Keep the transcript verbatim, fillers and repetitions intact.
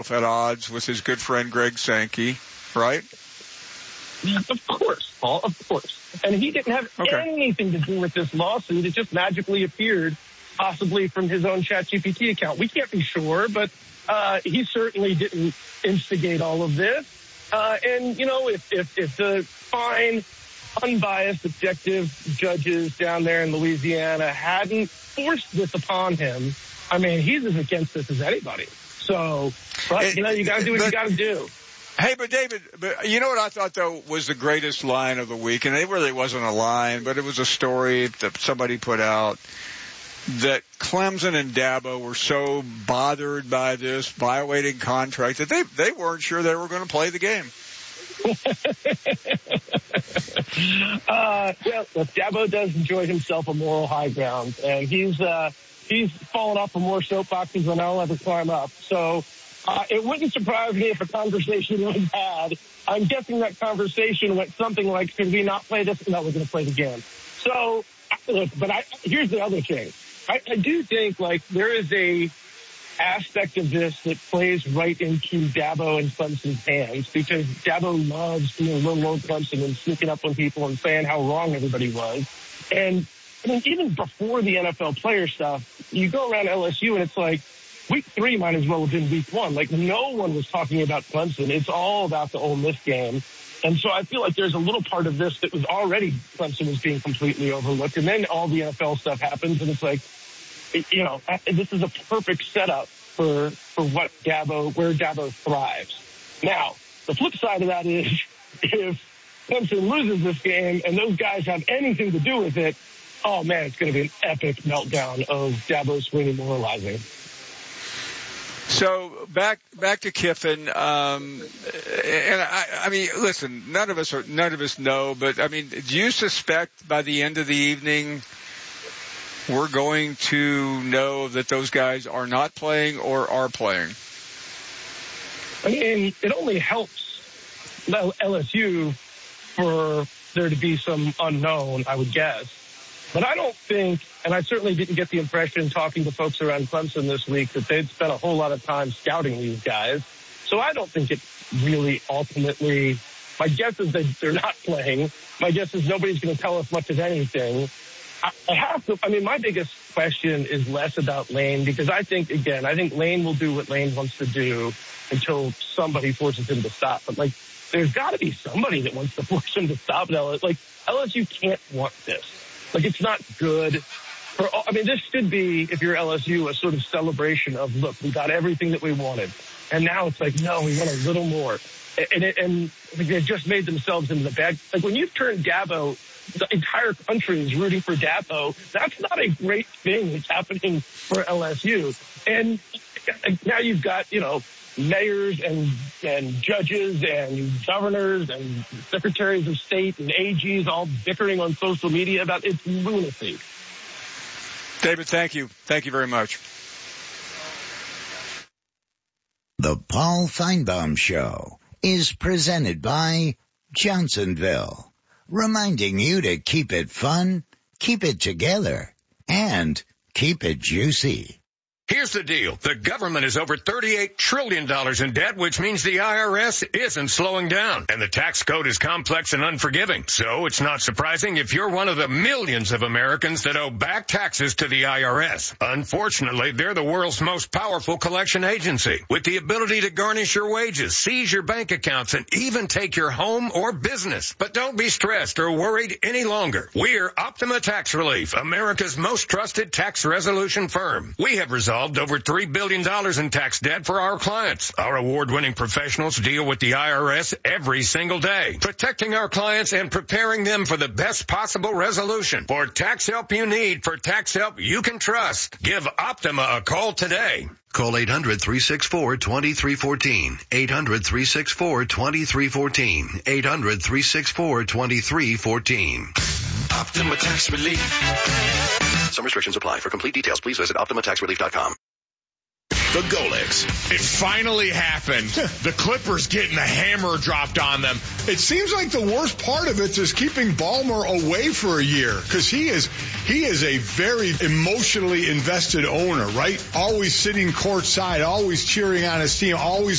at odds with his good friend Greg Sankey, right? Of course, Paul, of course. And he didn't have okay. anything to do with this lawsuit. It just magically appeared, possibly from his own ChatGPT account. We can't be sure, but uh, he certainly didn't instigate all of this. Uh, and, you know, if, if, if the fine, unbiased, objective judges down there in Louisiana hadn't forced this upon him, I mean, he's as against this as anybody. So, but, you know, you got to do what but, you got to do. Hey, but David, but you know what I thought, though, was the greatest line of the week? And it really wasn't a line, but it was a story that somebody put out that Clemson and Dabo were so bothered by this violating contract that they, they weren't sure they were going to play the game. uh, well, look, Dabo does enjoy himself a moral high ground, and he's uh, he's fallen off of more soapboxes than I'll ever climb up. So uh, it wouldn't surprise me if a conversation was had. I'm guessing that conversation went something like, "Should we not play this?" No, we're going to play the game. So, look, but I, here's the other thing. I, I do think, like, there is a aspect of this that plays right into Dabo and Clemson's hands, because Dabo loves being little old Clemson and sneaking up on people and saying how wrong everybody was. And, I mean, even before the N F L player stuff, you go around L S U and it's like, week three might as well have been week one. Like, no one was talking about Clemson. It's all about the Ole Miss game. And so I feel like there's a little part of this that was already Clemson was being completely overlooked. And then all the N F L stuff happens, and it's like, you know, this is a perfect setup for for what Dabo, where Dabo thrives. Now, the flip side of that is if Clemson loses this game and those guys have anything to do with it, oh, man, it's going to be an epic meltdown of Dabo Swinney moralizing. So back back to Kiffin, um, and I, I mean, listen, none of us are, none of us know, but I mean, do you suspect by the end of the evening we're going to know that those guys are not playing or are playing? I mean, it only helps L S U for there to be some unknown, I would guess. But I don't think, and I certainly didn't get the impression talking to folks around Clemson this week, that they'd spent a whole lot of time scouting these guys. So I don't think it really ultimately, my guess is that they're not playing. My guess is nobody's going to tell us much of anything. I, I have to, I mean, my biggest question is less about Lane, because I think, again, I think Lane will do what Lane wants to do until somebody forces him to stop. But, like, there's got to be somebody that wants to force him to stop at L S U. Like, L S U can't want this. Like, it's not good. For, I mean, this should be, if you're L S U, a sort of celebration of, look, we got everything that we wanted. And now it's like, no, we want a little more. And, and, and they just made themselves into the bad. Like, when you've turned Dabo, the entire country is rooting for Dabo. That's not a great thing that's happening for L S U. And now you've got, you know, mayors and and judges and governors and secretaries of state and A Gs all bickering on social media about it's lunacy. David, thank you. Thank you very much. The Paul Feinbaum Show is presented by Johnsonville, reminding you to keep it fun, keep it together, and keep it juicy. Here's the deal. The government is over thirty-eight trillion dollars in debt, which means the I R S isn't slowing down. And the tax code is complex and unforgiving. So it's not surprising if you're one of the millions of Americans that owe back taxes to the I R S. Unfortunately, they're the world's most powerful collection agency, with the ability to garnish your wages, seize your bank accounts, and even take your home or business. But don't be stressed or worried any longer. We're Optima Tax Relief, America's most trusted tax resolution firm. We have resolved over three billion dollars in tax debt for our clients. Our award-winning professionals deal with the I R S every single day, protecting our clients and preparing them for the best possible resolution. For tax help you need, for tax help you can trust, give Optima a call today. Call eight hundred, three six four, two three one four. eight hundred, three six four, two three one four. eight hundred, three six four, two three one four. Optima Tax Relief. Some restrictions apply. For complete details, please visit optima tax relief dot com. The Golics. It finally happened. The Clippers getting the hammer dropped on them. It seems like the worst part of it is keeping Ballmer away for a year, because he is he is a very emotionally invested owner, right? Always sitting courtside, always cheering on his team, always